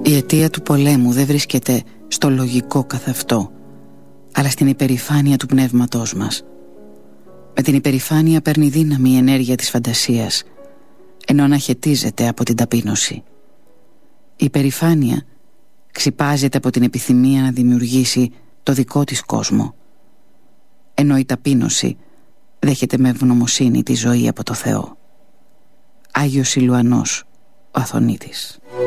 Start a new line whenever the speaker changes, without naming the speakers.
Η αιτία του πολέμου δεν βρίσκεται στο λογικό καθ' αυτό, αλλά στην υπερηφάνεια του πνεύματός μας. Με την υπερηφάνεια παίρνει δύναμη η ενέργεια της φαντασίας, ενώ αναχαιτίζεται από την ταπείνωση. Η υπερηφάνεια ξυπάζεται από την επιθυμία να δημιουργήσει το δικό της κόσμο, ενώ η ταπείνωση δέχεται με ευγνωμοσύνη τη ζωή από το Θεό. Άγιος Ηλουανός ο Αθωνίτης.